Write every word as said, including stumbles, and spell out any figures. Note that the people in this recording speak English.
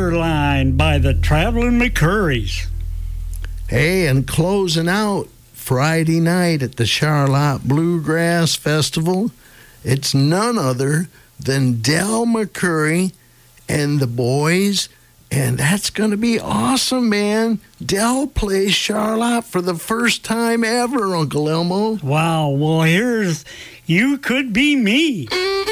Borderline by the Traveling McCurries. Hey, and closing out Friday night at the Charlotte Bluegrass Festival, it's none other than Del McCoury and the boys, and that's going to be awesome, man. Del plays Charlotte for the first time ever, Uncle Elmo. Wow, well, here's You Could Be Me.